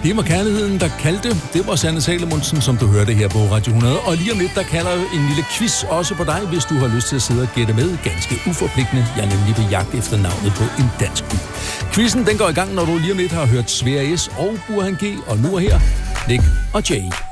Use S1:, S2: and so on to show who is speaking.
S1: Det var kærligheden, der kaldte. Det var Sanne Salomonsen, som du hørte her på Radio 100. Og lige om lidt, der kalder en lille quiz også på dig, hvis du har lyst til at sidde og gætte med. Ganske uforpligtende. Jeg er nemlig på jagt efter navnet på en dansk by. Quizzen, den går i gang, når du lige om lidt har hørt Sverige S og Burhan G. Og nu er her Nick og Jay.